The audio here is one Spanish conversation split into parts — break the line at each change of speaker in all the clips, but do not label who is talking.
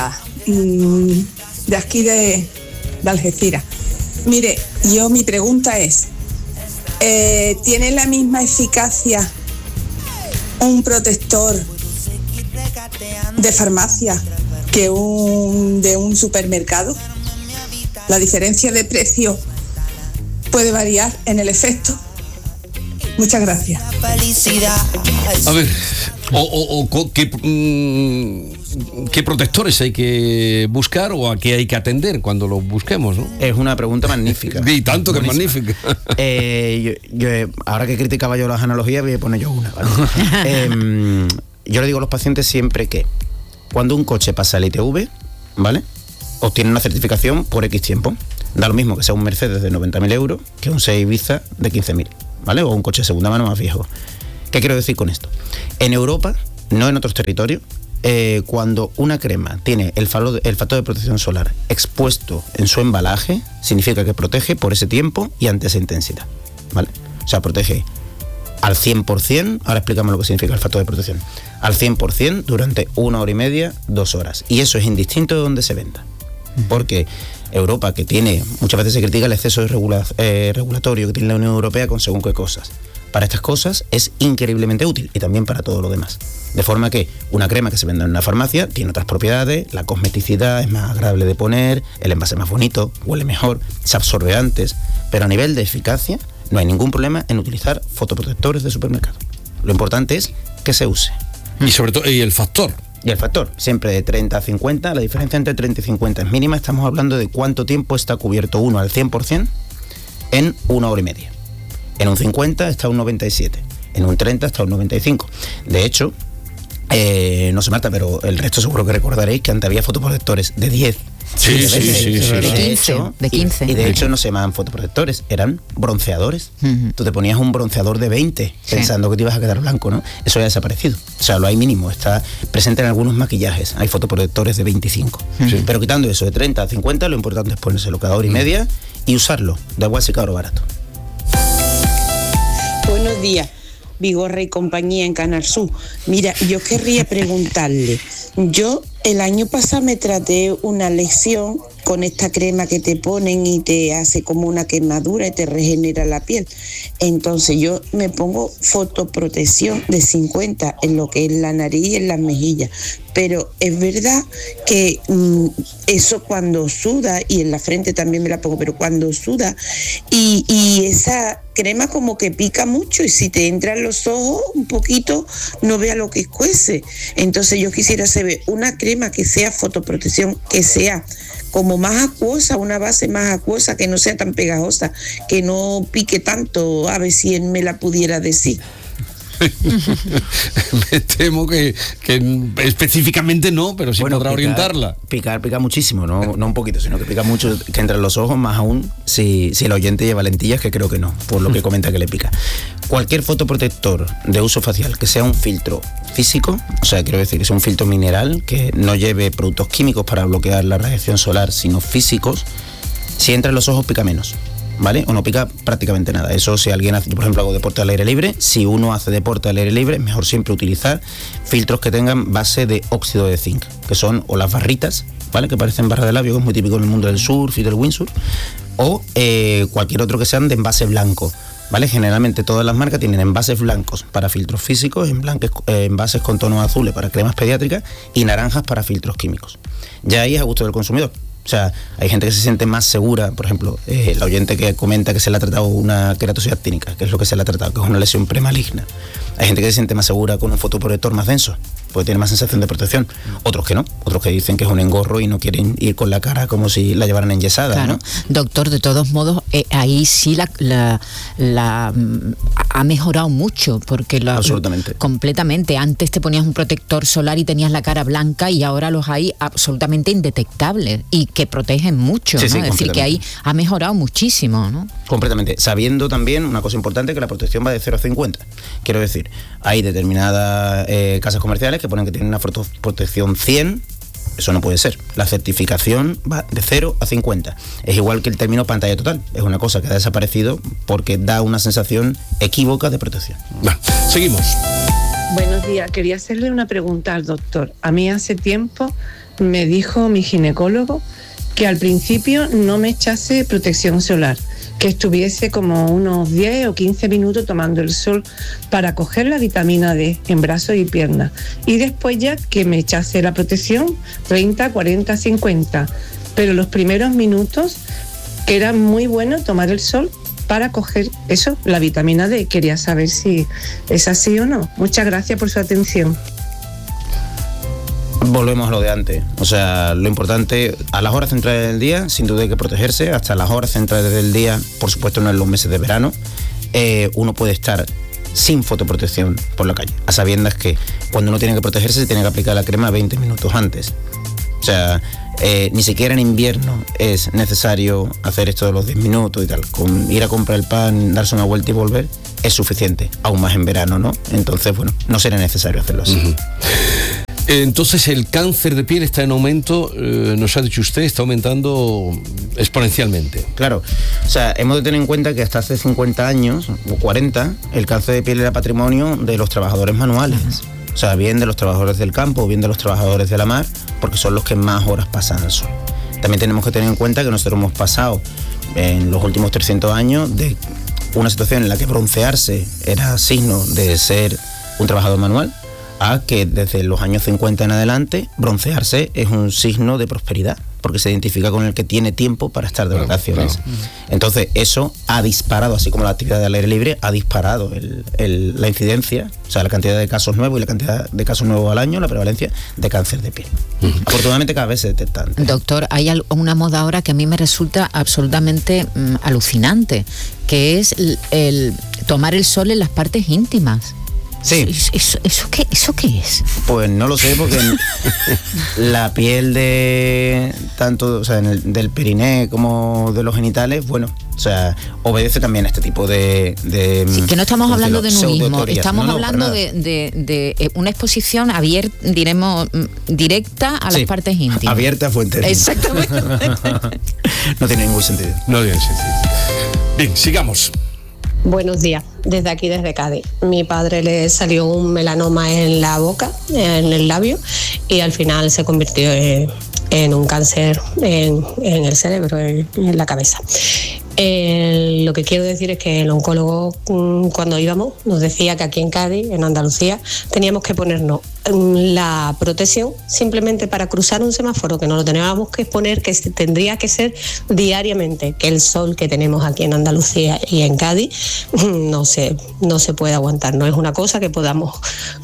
de aquí de Algeciras. Mire, mi pregunta es, ¿tiene la misma eficacia un protector de farmacia que de un supermercado? ¿La diferencia de precio puede variar en el efecto? Muchas gracias.
A ver, ¿qué protectores hay que buscar o a qué hay que atender cuando los busquemos, ¿no?
Es una pregunta magnífica.
Y tanto que es magnífica.
Yo, ahora que criticaba yo las analogías, voy a poner yo una, ¿vale? Yo le digo a los pacientes siempre que cuando un coche pasa el ITV, ¿vale?, obtiene una certificación por X tiempo. Da lo mismo que sea un Mercedes de 90.000 euros que un Seat Ibiza de 15.000, ¿vale? O un coche de segunda mano más viejo. ¿Qué quiero decir con esto? En Europa, no en otros territorios, cuando una crema tiene el factor de protección solar expuesto en su embalaje, significa que protege por ese tiempo y ante esa intensidad, ¿vale? O sea, protege al 100%, ahora explicamos lo que significa el factor de protección, al 100% durante 1 hora y media, 2 horas. Y eso es indistinto de donde se venda. Porque Europa, que tiene, muchas veces se critica el exceso de regulatorio que tiene la Unión Europea con según qué cosas. Para estas cosas es increíblemente útil y también para todo lo demás. De forma que una crema que se vende en una farmacia tiene otras propiedades, la cosmeticidad es más agradable de poner, el envase es más bonito, huele mejor, se absorbe antes, pero a nivel de eficacia no hay ningún problema en utilizar fotoprotectores de supermercado. Lo importante es que se use.
Y sobre todo, y el factor.
Y el factor, siempre de 30 a 50, la diferencia entre 30 y 50 es mínima, estamos hablando de cuánto tiempo está cubierto uno al 100% en 1 hora y media. En un 50 está un 97, en un 30 está un 95. De hecho, no se mata, pero el resto seguro que recordaréis que antes había fotoprotectores de 10.
Sí.
De 15.
Y de hecho no se llamaban fotoprotectores, eran bronceadores. Tú te ponías un bronceador de 20 pensando que te ibas a quedar blanco, ¿no? Eso ya ha desaparecido. O sea, lo hay mínimo, está presente en algunos maquillajes. Hay fotoprotectores de 25. Pero quitando eso, de 30 a 50, lo importante es ponérselo cada hora y media y usarlo. Da igual si caro o barato.
Buenos días, Vigorra y compañía en Canal Sur. Mira, yo querría preguntarle, yo el año pasado me traté una lesión con esta crema que te ponen y te hace como una quemadura y te regenera la piel. Entonces yo me pongo fotoprotección de 50 en lo que es la nariz y en las mejillas. Pero es verdad que eso cuando suda, y en la frente también me la pongo, pero cuando suda, y esa crema como que pica mucho, y si te entran los ojos un poquito, no vea lo que cuece. Entonces yo quisiera saber una crema que sea fotoprotección, que sea como más acuosa, una base más acuosa, que no sea tan pegajosa, que no pique tanto, a ver si él me la pudiera decir.
Me temo que específicamente no, pero sí podrá orientarla.
Pica muchísimo, no un poquito, sino que pica mucho, que entra en los ojos, más aún si el oyente lleva lentillas, que creo que no, por lo que comenta que le pica. Cualquier fotoprotector de uso facial que sea un filtro físico, o sea, quiero decir que sea un filtro mineral, que no lleve productos químicos para bloquear la radiación solar, sino físicos, si entra en los ojos pica menos, ¿vale? O no pica prácticamente nada. Eso, si alguien hace, yo por ejemplo hago deporte al aire libre, si uno hace deporte al aire libre, es mejor siempre utilizar filtros que tengan base de óxido de zinc, que son o las barritas, ¿vale?, que parecen barras de labio, que es muy típico en el mundo del surf y del windsurf, o cualquier otro que sean de envase blanco, ¿vale? Generalmente todas las marcas tienen envases blancos para filtros físicos, envases con tonos azules para cremas pediátricas y naranjas para filtros químicos. Ya ahí es a gusto del consumidor. O sea, hay gente que se siente más segura, por ejemplo, la oyente que comenta que se le ha tratado una queratosis actínica, que es lo que se le ha tratado, que es una lesión premaligna. Hay gente que se siente más segura con un fotoprotector más denso, porque tiene más sensación de protección. Otros que no, otros que dicen que es un engorro y no quieren ir con la cara como si la llevaran enyesada,
claro,
¿no?
Doctor, de todos modos, ahí sí ha mejorado mucho, porque
absolutamente.
Completamente. Antes te ponías un protector solar y tenías la cara blanca, y ahora los hay absolutamente indetectables y que protegen mucho,
sí,
¿no?
sí,
es decir, que ahí ha mejorado muchísimo, ¿no?
Completamente. Sabiendo también una cosa importante, que la protección va de 0 a 50. Quiero decir, hay determinadas casas comerciales que ponen que tienen una protección 100. Eso no puede ser. La certificación va de 0 a 50. Es igual que el término pantalla total. Es una cosa que ha desaparecido porque da una sensación equívoca de protección.
Bueno, seguimos.
Buenos días. Quería hacerle una pregunta al doctor. A mí hace tiempo
me dijo mi ginecólogo que al principio no me echase protección solar, que estuviese como unos 10 o 15 minutos tomando el sol para coger la vitamina D en brazos y piernas, y después ya que me echase la protección 30, 40, 50, pero los primeros minutos que era muy bueno tomar el sol para coger eso, la vitamina D. Quería saber si es así o no. Muchas gracias por su atención.
Volvemos a lo de antes. O sea, lo importante, a las horas centrales del día, sin duda hay que protegerse. Hasta las horas centrales del día, por supuesto no en los meses de verano, uno puede estar sin fotoprotección por la calle, a sabiendas que cuando uno tiene que protegerse se tiene que aplicar la crema 20 minutos antes. O sea, ni siquiera en invierno es necesario hacer esto de los 10 minutos y tal. Con ir a comprar el pan, darse una vuelta y volver es suficiente, aún más en verano, ¿no? Entonces, bueno, no será necesario hacerlo así.
Uh-huh. Entonces el cáncer de piel está en aumento, nos ha dicho usted, está aumentando exponencialmente.
Claro, o sea, hemos de tener en cuenta que hasta hace 50 años o 40 el cáncer de piel era patrimonio de los trabajadores manuales. O sea, bien de los trabajadores del campo, bien de los trabajadores de la mar, porque son los que más horas pasan al sol. También tenemos que tener en cuenta que nosotros hemos pasado en los últimos 300 años de una situación en la que broncearse era signo de ser un trabajador manual, a que desde los años 50 en adelante broncearse es un signo de prosperidad, porque se identifica con el que tiene tiempo para estar de vacaciones. Claro. Entonces eso ha disparado, así como la actividad al aire libre, ha disparado la incidencia, o sea, la cantidad de casos nuevos y la cantidad de casos nuevos al año, la prevalencia de cáncer de piel. Afortunadamente cada vez se detecta antes.
Doctor, hay una moda ahora que a mí me resulta absolutamente alucinante, que es el tomar el sol en las partes íntimas.
Sí.
¿Eso qué es?
Pues no lo sé, porque la piel de tanto, o sea, del periné como de los genitales, bueno, o sea, obedece también a este tipo de
sí, que no estamos hablando de nudismo, estamos hablando de una exposición abierta, diremos, directa a las partes íntimas.
Abierta a fuentes.
Exactamente.
No tiene ningún sentido.
No tiene sentido. Bien, sigamos.
Buenos días, desde aquí, desde Cádiz. Mi padre le salió un melanoma en la boca, en el labio, y al final se convirtió en un cáncer en el cerebro, en la cabeza. Lo que quiero decir es que el oncólogo, cuando íbamos, nos decía que aquí en Cádiz, en Andalucía, teníamos que ponernos la protección simplemente para cruzar un semáforo, que no lo teníamos que poner, que tendría que ser diariamente, que el sol que tenemos aquí en Andalucía y en Cádiz no se puede aguantar, no es una cosa que podamos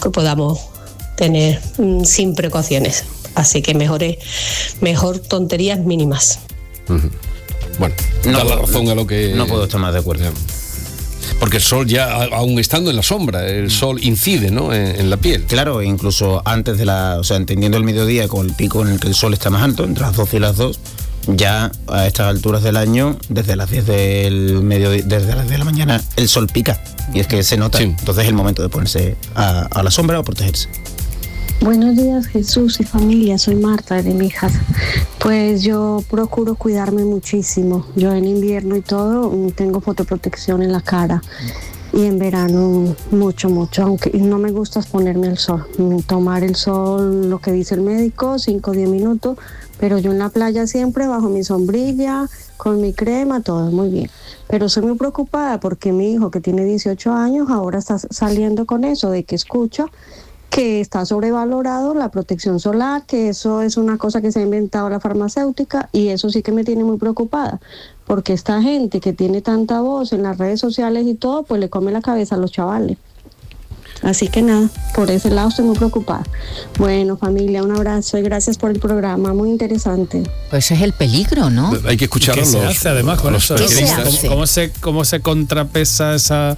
tener sin precauciones, así que mejor tonterías mínimas.
Uh-huh. Bueno, da la razón a lo que...
No puedo estar más de acuerdo.
Porque el sol ya, aún estando en la sombra, el sol incide, ¿no?, en la piel.
Claro, incluso antes o sea, entendiendo el mediodía con el pico en el que el sol está más alto, entre las 12 y las 2, ya a estas alturas del año, desde las 10 del mediodía, desde las 10 de la mañana, el sol pica. Y es que se nota. Sí. Entonces es el momento de ponerse a la sombra o protegerse.
Buenos días, Jesús y familia, soy Marta de Mijas. Pues yo procuro cuidarme muchísimo. Yo en invierno y todo tengo fotoprotección en la cara, y en verano mucho, aunque no me gusta exponerme al sol. Tomar el sol, lo que dice el médico, 5 o 10 minutos, pero yo en la playa siempre bajo mi sombrilla, con mi crema, todo muy bien. Pero soy muy preocupada porque mi hijo, que tiene 18 años, ahora está saliendo con eso de que escucha que está sobrevalorado la protección solar, que eso es una cosa que se ha inventado la farmacéutica, y eso sí que me tiene muy preocupada, porque esta gente que tiene tanta voz en las redes sociales y todo, pues le come la cabeza a los chavales. Así que nada, por ese lado estoy muy preocupada. Bueno, familia, un abrazo y gracias por el programa, muy interesante.
Pues ese es el peligro, ¿no?
Hay que escucharlo.
¿Qué se hace además con eso? ¿Cómo se contrapesa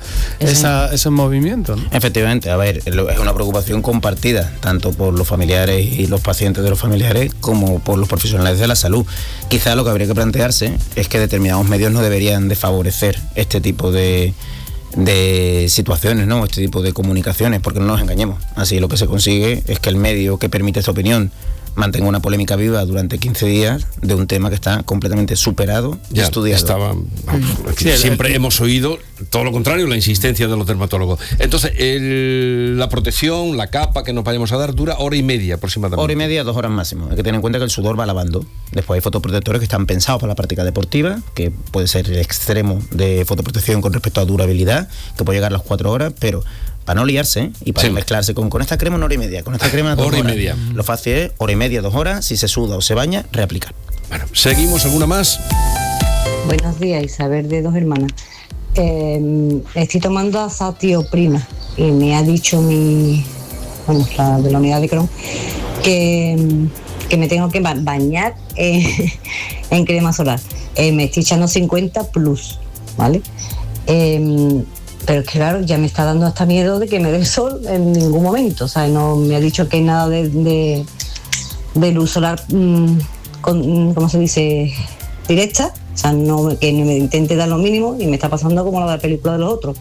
ese movimiento, ¿no?
Efectivamente, a ver, es una preocupación compartida, tanto por los familiares y los pacientes de los familiares, como por los profesionales de la salud. Quizá lo que habría que plantearse es que determinados medios no deberían de favorecer este tipo de situaciones, ¿no?, este tipo de comunicaciones, porque no nos engañemos. Así lo que se consigue es que el medio que permite esta opinión mantenga una polémica viva durante 15 días de un tema que está completamente superado y estudiado.
Siempre hemos oído todo lo contrario, la insistencia de los dermatólogos. Entonces, la protección, la capa que nos vayamos a dar dura 1 hora y media aproximadamente.
1 hora y media, 2 horas máximo. Hay que tener en cuenta que el sudor va lavando. Después hay fotoprotectores que están pensados para la práctica deportiva, que puede ser el extremo de fotoprotección con respecto a durabilidad, que puede llegar a las 4 horas, pero para no liarse y para mezclarse con esta crema 1 hora y media, con esta crema 2 horas.
1 hora y media.
Lo fácil es 1 hora y media, 2 horas, si se suda o se baña, reaplicar.
Bueno, ¿seguimos alguna más?
Buenos días, Isabel de Dos Hermanas. Estoy tomando azatioprina y me ha dicho la de la unidad de Crohn que me tengo que bañar en crema solar. Me estoy echando 50 plus, ¿vale? Pero es que claro, ya me está dando hasta miedo de que me dé el sol en ningún momento. O sea, no me ha dicho que hay nada de luz solar, ¿cómo se dice? Directa. O sea, que me intente dar lo mínimo y me está pasando como la película de los otros.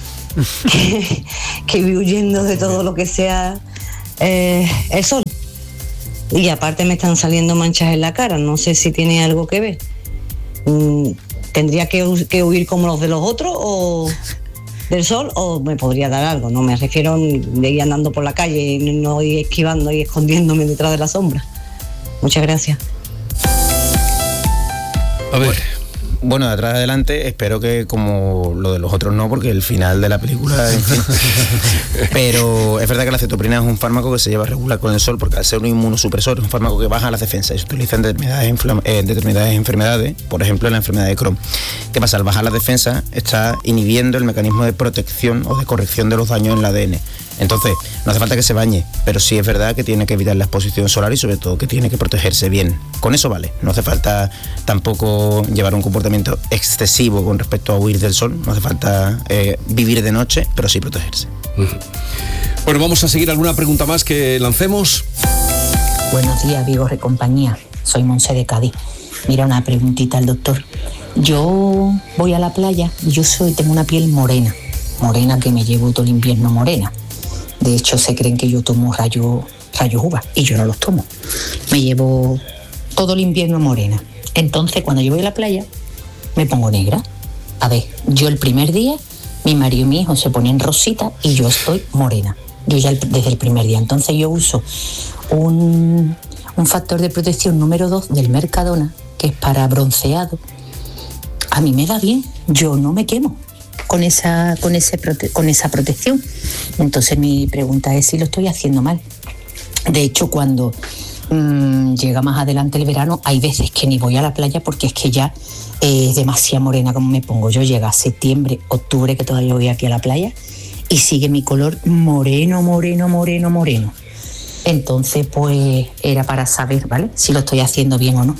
que voy huyendo de todo lo que sea el sol. Y aparte me están saliendo manchas en la cara. No sé si tiene algo que ver. ¿Tendría que huir como los de los otros o del sol, o me podría dar algo? No me refiero de ir andando por la calle y no ir esquivando y escondiéndome detrás de la sombra. Muchas gracias.
A ver.
Bueno, de atrás adelante, espero que como lo de los otros no, porque el final de la película, en fin. Pero es verdad que la acetoprina es un fármaco que se lleva regular con el sol, porque al ser un inmunosupresor es un fármaco que baja las defensas y se utiliza en determinadas enfermedades, por ejemplo en la enfermedad de Crohn. ¿Qué pasa? Al bajar las defensas está inhibiendo el mecanismo de protección o de corrección de los daños en el ADN. Entonces, no hace falta que se bañe, pero sí es verdad que tiene que evitar la exposición solar y sobre todo que tiene que protegerse bien. Con eso vale, no hace falta tampoco llevar un comportamiento excesivo con respecto a huir del sol, no hace falta vivir de noche, pero sí protegerse.
Bueno, vamos a seguir alguna pregunta más que lancemos.
Buenos días, Vigor y compañía, soy Monse de Cádiz. Mira, una preguntita al doctor. Yo voy a la playa y tengo una piel morena que me llevo todo el invierno morena. De hecho, se creen que yo tomo rayos uva y yo no los tomo. Me llevo todo el invierno morena. Entonces, cuando yo voy a la playa, me pongo negra. A ver, yo el primer día, mi marido y mi hijo se ponen rosita y yo estoy morena. Yo ya desde el primer día. Entonces yo uso un factor de protección número 2 del Mercadona, que es para bronceado. A mí me va bien, yo no me quemo con esa protección. Entonces mi pregunta es si lo estoy haciendo mal. De hecho, cuando llega más adelante el verano, hay veces que ni voy a la playa porque es que ya es demasiado morena como me pongo. Yo llega septiembre, octubre, que todavía voy aquí a la playa, y sigue mi color moreno. Entonces, pues era para saber, ¿vale?, si lo estoy haciendo bien o no.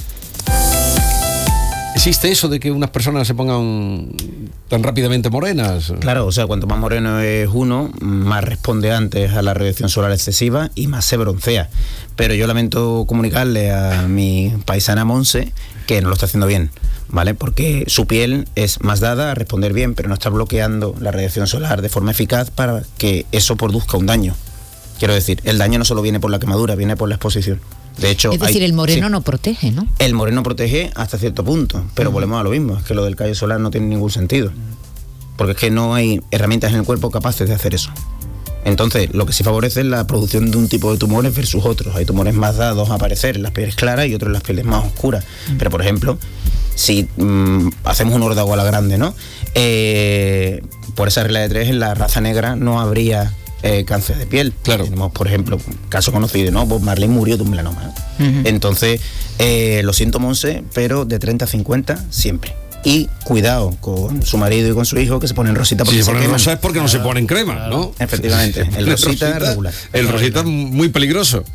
¿Existe eso de que unas personas se pongan tan rápidamente morenas?
Claro, o sea, cuanto más moreno es uno, más responde antes a la radiación solar excesiva y más se broncea. Pero yo lamento comunicarle a mi paisana Monse que no lo está haciendo bien, ¿vale? Porque su piel es más dada a responder bien, pero no está bloqueando la radiación solar de forma eficaz para que eso produzca un daño. Quiero decir, el daño no solo viene por la quemadura, viene por la exposición. De hecho,
es decir, el moreno no protege, ¿no?
El moreno protege hasta cierto punto, pero volvemos a lo mismo, es que lo del callo solar no tiene ningún sentido, porque es que no hay herramientas en el cuerpo capaces de hacer eso. Entonces, lo que sí favorece es la producción de un tipo de tumores versus otros. Hay tumores más dados a aparecer en las pieles claras y otros en las pieles más oscuras. Pero, por ejemplo, si hacemos un órdago a la grande, ¿no? Por esa regla de 3, en la raza negra no habría cáncer de piel.
Claro.
Tenemos, por ejemplo, caso conocido, ¿no? Bob Marley murió de un melanoma. Entonces, lo siento, Monse, pero de 30 a 50 siempre. Y cuidado con su marido y con su hijo, que se ponen rosita porque
si se
ponen
rosa es porque no se ponen crema, ¿no?
Efectivamente, el rosita regular.
El rosita es muy peligroso.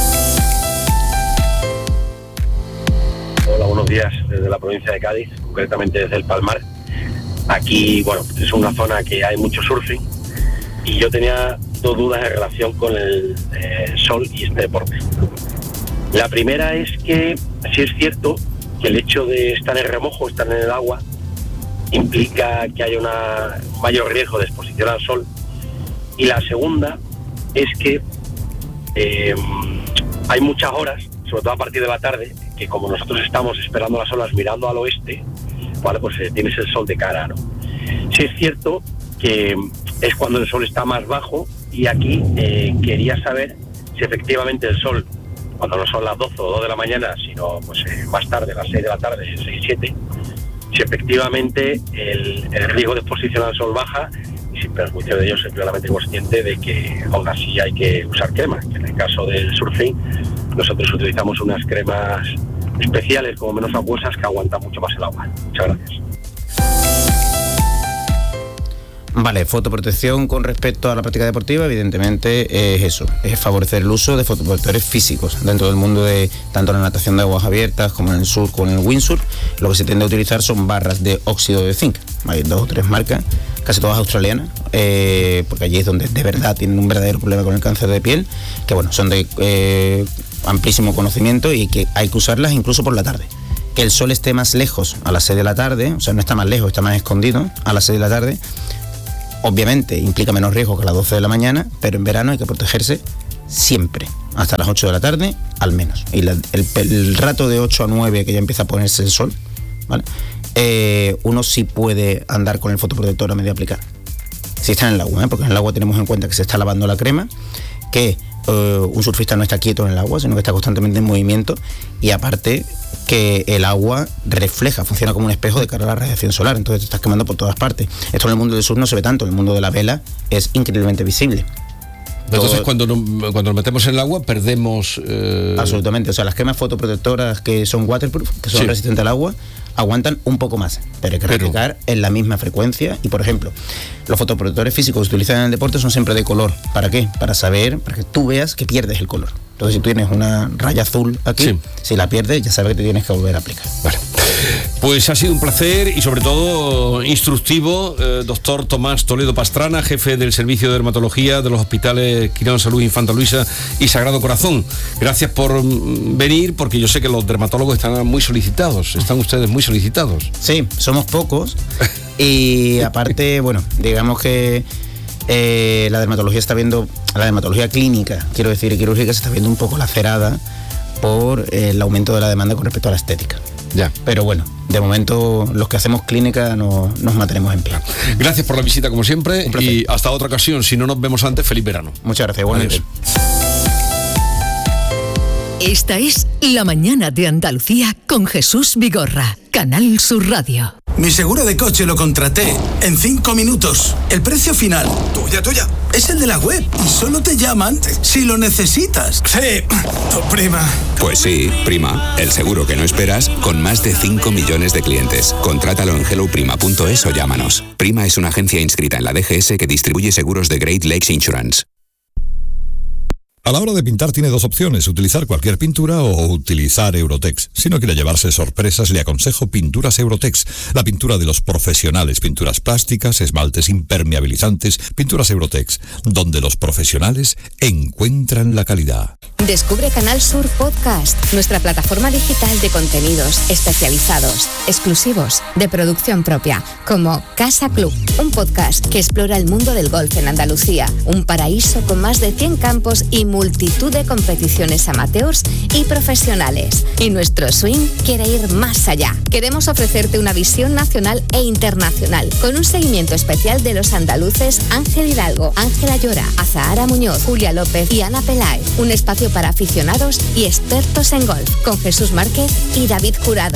Hola, buenos días, desde la provincia de Cádiz, concretamente desde el Palmar. Aquí, bueno, es una zona que hay mucho surfing y yo tenía dos dudas en relación con el sol y este deporte. La primera es que si es cierto que el hecho de estar en remojo, estar en el agua, implica que haya un mayor riesgo de exposición al sol. Y la segunda es que hay muchas horas, sobre todo a partir de la tarde, que como nosotros estamos esperando las olas mirando al oeste, ¿vale? Pues tienes el sol de cara, ¿no? Sí es cierto que es cuando el sol está más bajo, y aquí quería saber si efectivamente el sol, cuando no son las 12 o 2 de la mañana, sino pues más tarde, las 6 de la tarde, 6, 7, si efectivamente el riesgo de exposición al sol baja, y sin perjuicio de ello soy claramente consciente de que aún así hay que usar crema. En el caso del surfing, nosotros utilizamos unas cremas especiales como menos acuosas que aguantan mucho más el agua. Muchas gracias.
Vale, fotoprotección con respecto a la práctica deportiva, evidentemente es eso, es favorecer el uso de fotoprotectores físicos dentro del mundo de tanto la natación de aguas abiertas como en el surf, como en el windsurf. Lo que se tiende a utilizar son barras de óxido de zinc. Hay 2 o 3 marcas, casi todas australianas, porque allí es donde de verdad tienen un verdadero problema con el cáncer de piel, que bueno, son de amplísimo conocimiento y que hay que usarlas incluso por la tarde. Que el sol esté más lejos a las 6 de la tarde, o sea, no está más lejos, está más escondido a las 6 de la tarde, obviamente implica menos riesgo que a las 12 de la mañana, pero en verano hay que protegerse siempre, hasta las 8 de la tarde al menos. Y el rato de 8 a 9 que ya empieza a ponerse el sol, ¿vale? Uno sí puede andar con el fotoprotector a medio aplicar. Si está en el agua, porque en el agua tenemos en cuenta que se está lavando la crema, que un surfista no está quieto en el agua, sino que está constantemente en movimiento, y aparte que el agua refleja, funciona como un espejo de cara a la radiación solar, entonces te estás quemando por todas partes. Esto en el mundo del surf no se ve tanto, en el mundo de la vela es increíblemente visible.
Entonces cuando nos metemos en el agua perdemos...
Absolutamente, o sea, las cremas fotoprotectoras que son waterproof, que son resistentes al agua, aguantan un poco más, pero hay que replicar en la misma frecuencia. Y por ejemplo, los fotoprotectores físicos que se utilizan en el deporte son siempre de color. ¿Para qué? Para que tú veas que pierdes el color. Entonces, si tú tienes una raya azul aquí, si la pierdes, ya sabes que te tienes que volver a aplicar.
Vale. Pues ha sido un placer y sobre todo instructivo, doctor Tomás Toledo Pastrana, jefe del Servicio de Dermatología de los hospitales Quirón Salud Infanta Luisa y Sagrado Corazón. Gracias por venir, porque yo sé que los dermatólogos están muy solicitados, están ustedes muy solicitados.
Sí, somos pocos y aparte, bueno, digamos que la dermatología clínica, quiero decir, quirúrgica, se está viendo un poco lacerada por el aumento de la demanda con respecto a la estética.
Ya.
Pero bueno, de momento los que hacemos clínica nos mantenemos en pie.
Gracias por la visita como siempre y hasta otra ocasión. Si no nos vemos antes, feliz verano.
Muchas gracias, igualmente.
Esta es La Mañana de Andalucía con Jesús Vigorra, Canal Sur Radio.
Mi seguro de coche lo contraté en 5 minutos. El precio final, tuya, es el de la web y solo te llaman si lo necesitas. Sí, tu prima.
Pues sí, prima, el seguro que no esperas con más de 5 millones de clientes. Contrátalo en helloprima.es o llámanos. Prima es una agencia inscrita en la DGS que distribuye seguros de Great Lakes Insurance.
A la hora de pintar tiene 2 opciones, utilizar cualquier pintura o utilizar Eurotex. Si no quiere llevarse sorpresas, le aconsejo Pinturas Eurotex, la pintura de los profesionales, pinturas plásticas, esmaltes impermeabilizantes, Pinturas Eurotex, donde los profesionales encuentran la calidad.
Descubre Canal Sur Podcast, nuestra plataforma digital de contenidos especializados, exclusivos, de producción propia, como Casa Club, un podcast que explora el mundo del golf en Andalucía, un paraíso con más de 100 campos y multitud de competiciones amateurs y profesionales. Y nuestro swing quiere ir más allá. Queremos ofrecerte una visión nacional e internacional, con un seguimiento especial de los andaluces Ángel Hidalgo, Ángela Llora, Azahara Muñoz, Julia López y Ana Peláez. Un espacio para aficionados y expertos en golf, con Jesús Márquez y David Jurado.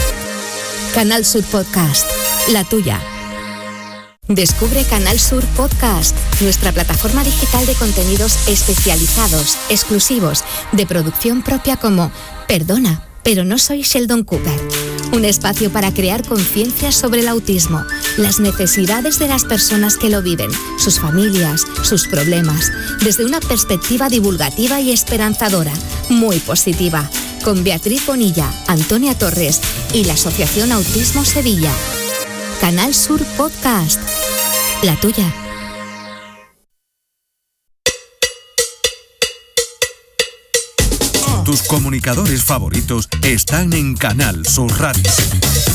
Canal Sur Podcast, la tuya. Descubre Canal Sur Podcast, nuestra plataforma digital de contenidos especializados, exclusivos, de producción propia, como Perdona, pero no soy Sheldon Cooper. Un espacio para crear conciencia sobre el autismo, las necesidades de las personas que lo viven, sus familias, sus problemas, desde una perspectiva divulgativa y esperanzadora, muy positiva, con Beatriz Bonilla, Antonia Torres y la Asociación Autismo Sevilla. Canal Sur Podcast, la tuya.
Tus comunicadores favoritos están en Canal Sur Radio.